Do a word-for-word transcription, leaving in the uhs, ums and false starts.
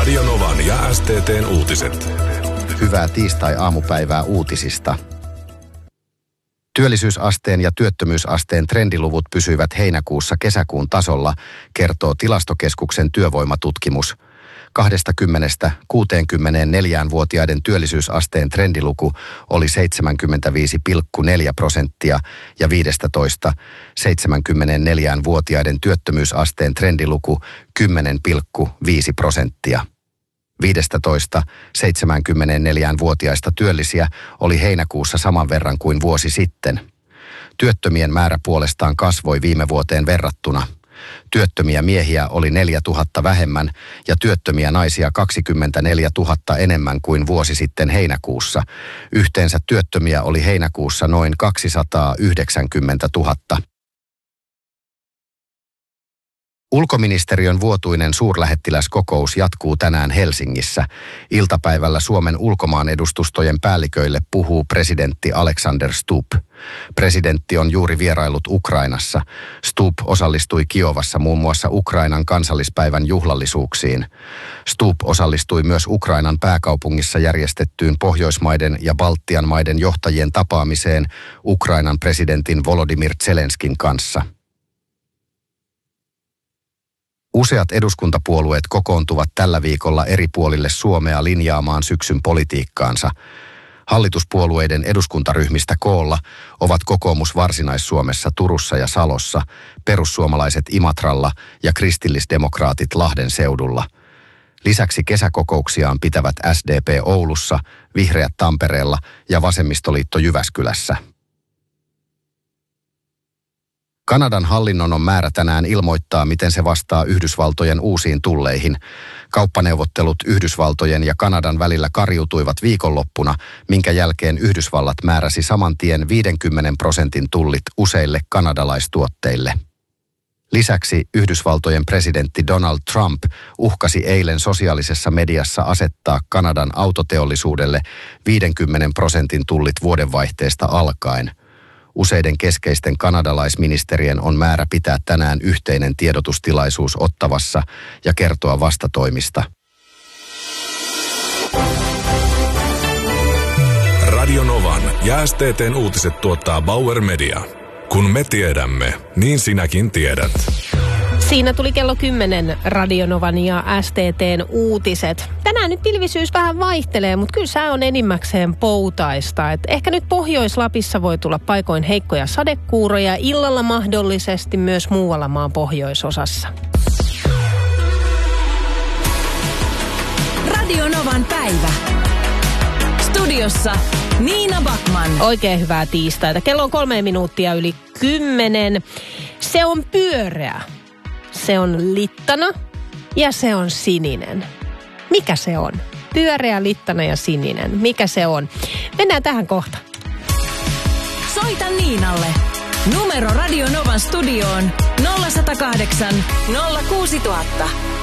Radio Novan ja S T T:n uutiset. Hyvää tiistai-aamupäivää uutisista. Työllisyysasteen ja työttömyysasteen trendiluvut pysyivät heinäkuussa kesäkuun tasolla, kertoo Tilastokeskuksen työvoimatutkimus. kaksikymmentä kuusikymmentäneljä-vuotiaiden työllisyysasteen trendiluku oli seitsemänkymmentäviisi pilkku neljä prosenttia ja viisitoista seitsemänkymmentäneljä-vuotiaiden työttömyysasteen trendiluku kymmenen pilkku viisi prosenttia. viisitoista seitsemänkymmentäneljä-vuotiaista työllisiä oli heinäkuussa saman verran kuin vuosi sitten. Työttömien määrä puolestaan kasvoi viime vuoteen verrattuna. Työttömiä miehiä oli neljätuhatta vähemmän ja työttömiä naisia kaksikymmentäneljätuhatta enemmän kuin vuosi sitten heinäkuussa. Yhteensä työttömiä oli heinäkuussa noin kaksisataayhdeksänkymmentätuhatta. Ulkoministeriön vuotuinen suurlähettiläskokous jatkuu tänään Helsingissä. Iltapäivällä Suomen ulkomaanedustustojen päälliköille puhuu presidentti Alexander Stubb. Presidentti on juuri vierailut Ukrainassa. Stubb osallistui Kiovassa muun muassa Ukrainan kansallispäivän juhlallisuuksiin. Stubb osallistui myös Ukrainan pääkaupungissa järjestettyyn Pohjoismaiden ja Baltian maiden johtajien tapaamiseen Ukrainan presidentin Volodymyr Zelenskin kanssa. Useat eduskuntapuolueet kokoontuvat tällä viikolla eri puolille Suomea linjaamaan syksyn politiikkaansa. Hallituspuolueiden eduskuntaryhmistä koolla ovat kokoomus Varsinais-Suomessa, Turussa ja Salossa, perussuomalaiset Imatralla ja kristillisdemokraatit Lahden seudulla. Lisäksi kesäkokouksiaan pitävät S D P Oulussa, Vihreät Tampereella ja Vasemmistoliitto Jyväskylässä. Kanadan hallinnon on määrä tänään ilmoittaa, miten se vastaa Yhdysvaltojen uusiin tulleihin. Kauppaneuvottelut Yhdysvaltojen ja Kanadan välillä kariutuivat viikonloppuna, minkä jälkeen Yhdysvallat määräsi saman tien viidenkymmenen prosentin tullit useille kanadalaistuotteille. Lisäksi Yhdysvaltojen presidentti Donald Trump uhkasi eilen sosiaalisessa mediassa asettaa Kanadan autoteollisuudelle viidenkymmenen prosentin tullit vuodenvaihteesta alkaen. Useiden keskeisten kanadalaisministerien on määrä pitää tänään yhteinen tiedotustilaisuus Ottawassa ja kertoa vastatoimista. Radio Novan ja S T T:n uutiset tuottaa Bauer Media. Kun me tiedämme, niin sinäkin tiedät. Siinä tuli kello kymmenen Radio Novan ja S T T:n uutiset. Tänään nyt pilvisyys vähän vaihtelee, mutta kyllä sää on enimmäkseen poutaista. Et ehkä nyt Pohjois-Lapissa voi tulla paikoin heikkoja sadekuuroja, illalla mahdollisesti myös muualla maan pohjoisosassa. Radio Novan päivä. Studiossa Niina Backman. Oikein hyvää tiistaita. Kello on kolme minuuttia yli kymmenen. Se on pyöreä. Se on littana ja se on sininen. Mikä se on? Pyöreä, littana ja sininen. Mikä se on? Mennään tähän kohta. Soita Niinalle. Numero Radio Novan studioon nolla yksi nolla kahdeksan nolla kuusi nolla nolla nolla.